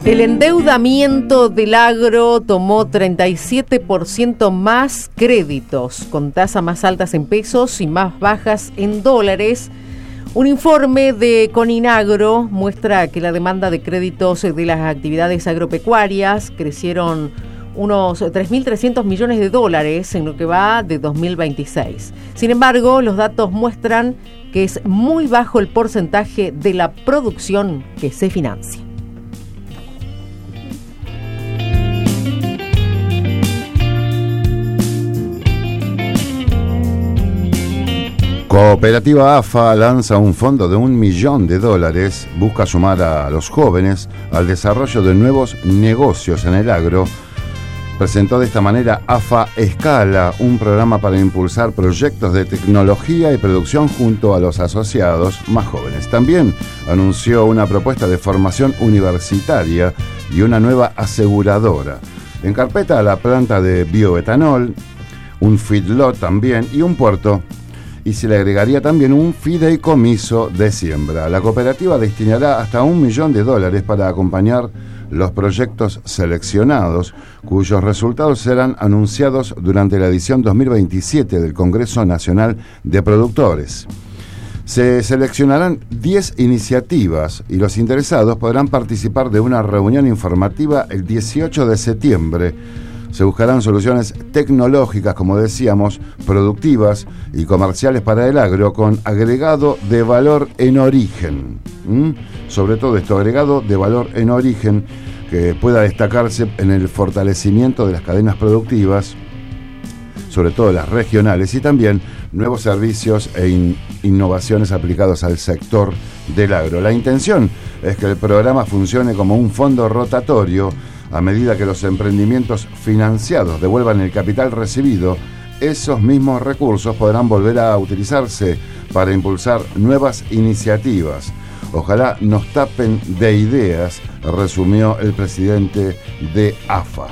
El endeudamiento del agro tomó 37% más créditos, con tasas más altas en pesos y más bajas en dólares. Un informe de Coninagro muestra que la demanda de créditos de las actividades agropecuarias crecieron unos 3.300 millones de dólares en lo que va de 2026. Sin embargo, los datos muestran que es muy bajo el porcentaje de la producción que se financia. Cooperativa AFA lanza un fondo de $1 millón. Busca sumar a los jóvenes al desarrollo de nuevos negocios en el agro. Presentó de esta manera AFA Escala, un programa para impulsar proyectos de tecnología y producción junto a los asociados más jóvenes. También anunció una propuesta de formación universitaria y una nueva aseguradora. En carpeta la planta de bioetanol, un feedlot también y un puerto. Y se le agregaría también un fideicomiso de siembra. La cooperativa destinará hasta $1 millón para acompañar los proyectos seleccionados, cuyos resultados serán anunciados durante la edición 2027 del Congreso Nacional de Productores. Se seleccionarán 10 iniciativas y los interesados podrán participar de una reunión informativa el 18 de septiembre. Se buscarán soluciones tecnológicas, como decíamos, productivas y comerciales para el agro, con agregado de valor en origen. Sobre todo esto, agregado de valor en origen, que pueda destacarse en el fortalecimiento de las cadenas productivas, sobre todo las regionales, y también nuevos servicios e innovaciones aplicados al sector del agro. La intención es que el programa funcione como un fondo rotatorio. A medida que los emprendimientos financiados devuelvan el capital recibido, esos mismos recursos podrán volver a utilizarse para impulsar nuevas iniciativas. Ojalá nos tapen de ideas, resumió el presidente de AFA.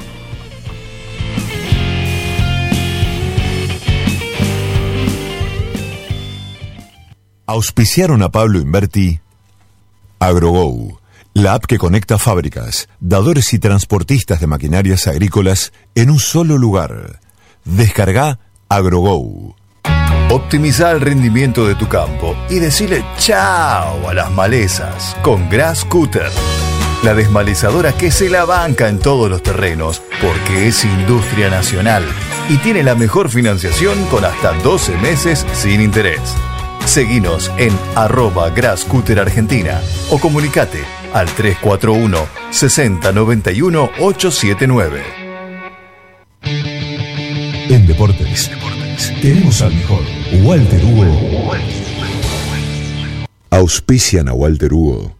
Auspiciaron a Pablo Inverti AgroGo, la app que conecta fábricas, dadores y transportistas de maquinarias agrícolas en un solo lugar. Descarga AgroGo. Optimiza el rendimiento de tu campo y decile chao a las malezas con Grass Cutter. La desmalezadora que se la banca en todos los terrenos porque es industria nacional y tiene la mejor financiación con hasta 12 meses sin interés. Seguinos en @GrassCutterArgentina o comunicate al 341 6091 879. En Deportes tenemos al mejor Walter Hugo. Auspician a Walter Hugo